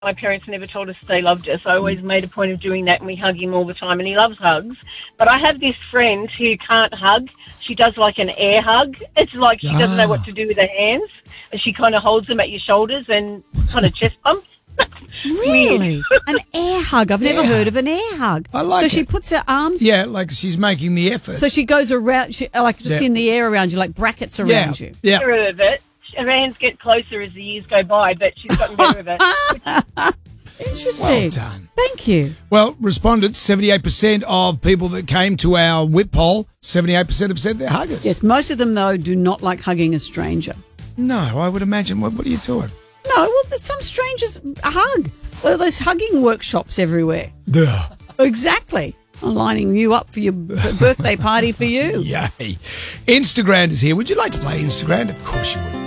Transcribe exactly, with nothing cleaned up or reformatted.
My parents never told us they loved us. I always made a point of doing that, and we hug him all the time, and he loves hugs. But I have this friend who can't hug. She does like an air hug. It's like she doesn't know what to do with her hands, and she kind of holds them at your shoulders and kind of chest bumps. Really? An air hug? I've never Yeah. heard of an air hug. I like So it. she puts her arms... Yeah, like she's making the effort. So she goes around, she, like just Yeah. in the air around you, like brackets yeah, around you. yeah. Better of it. Her hands get closer as the years go by, but she's gotten better of it. Interesting. Well done. Thank you. Well, respondents, seventy-eight percent of people that came to our whip poll, seventy-eight percent have said they're huggers. Yes, most of them, though, do not like hugging a stranger. No, I would imagine. What, what are you doing? No, well, some strangers hug. Well, there's hugging workshops everywhere. Duh. Exactly. I'm lining you up for your b- birthday party for you. Yay. Instagram is here. Would you like to play Instagram? Of course you would.